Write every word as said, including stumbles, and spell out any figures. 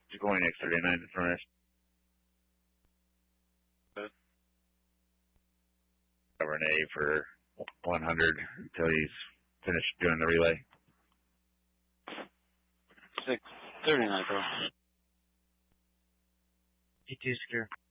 Going X thirty-nine in front of us. Good. Cover an A for one hundred until he's finished doing the relay. six thirty-nine, bro. G two secure.